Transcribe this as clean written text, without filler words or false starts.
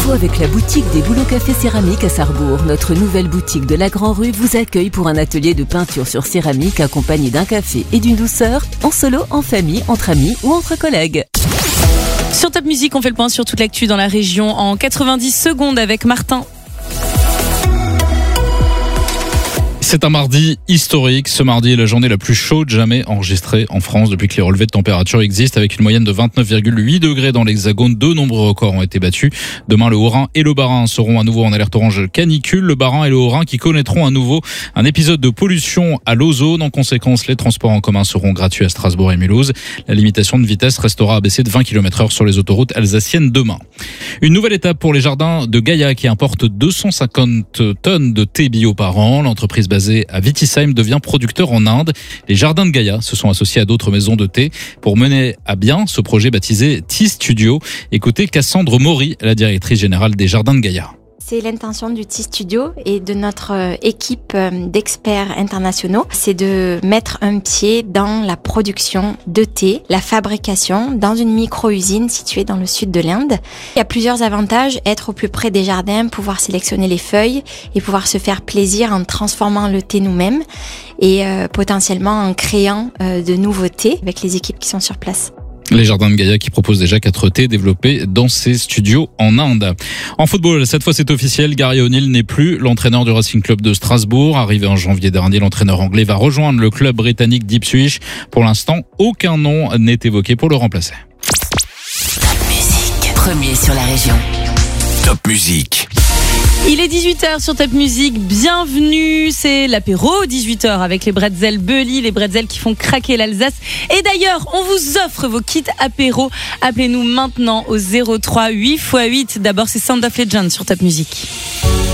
infos avec la boutique des Boulots Café Céramique à Sarrebourg. Notre nouvelle boutique de la Grand Rue vous accueille pour un atelier de peinture sur céramique accompagné d'un café et d'une douceur, en solo, en famille, entre amis ou entre collègues. Sur Top Music, on fait le point sur toute l'actu dans la région en 90 secondes avec Martin. C'est un mardi historique. Ce mardi est la journée la plus chaude jamais enregistrée en France depuis que les relevés de température existent, avec une moyenne de 29,8 degrés dans l'Hexagone. De nombreux records ont été battus. Demain, le Haut-Rhin et le Bas-Rhin seront à nouveau en alerte orange canicule. Le Bas-Rhin et le Haut-Rhin qui connaîtront à nouveau un épisode de pollution à l'ozone. En conséquence, les transports en commun seront gratuits à Strasbourg et Mulhouse. La limitation de vitesse restera abaissée de 20 km/h sur les autoroutes alsaciennes demain. Une nouvelle étape pour les jardins de Gaïa qui importent 250 tonnes de thé bio par an. L'entreprise basée à Vitisheim devient producteur en Inde. Les jardins de Gaïa se sont associés à d'autres maisons de thé pour mener à bien ce projet baptisé Tea Studio. Écoutez Cassandre Maury, la directrice générale des jardins de Gaïa. C'est l'intention du Tea Studio et de notre équipe d'experts internationaux, c'est de mettre un pied dans la production de thé, la fabrication dans une micro-usine située dans le sud de l'Inde. Il y a plusieurs avantages, être au plus près des jardins, pouvoir sélectionner les feuilles et pouvoir se faire plaisir en transformant le thé nous-mêmes et potentiellement en créant de nouveaux thés avec les équipes qui sont sur place. Les jardins de Gaïa qui proposent déjà 4 thés développés dans ses studios en Inde. En football, cette fois c'est officiel, Gary O'Neill n'est plus l'entraîneur du Racing Club de Strasbourg. Arrivé en janvier dernier, l'entraîneur anglais va rejoindre le club britannique d'Ipswich. Pour l'instant, aucun nom n'est évoqué pour le remplacer. Top Music, premier sur la région. Top Music. Il est 18h sur Top Music, bienvenue, c'est l'apéro 18h avec les bretzels Belly, les bretzels qui font craquer l'Alsace. Et d'ailleurs, on vous offre vos kits apéro, appelez-nous maintenant au 03 8x8. D'abord c'est Sound of Legend sur Top Music.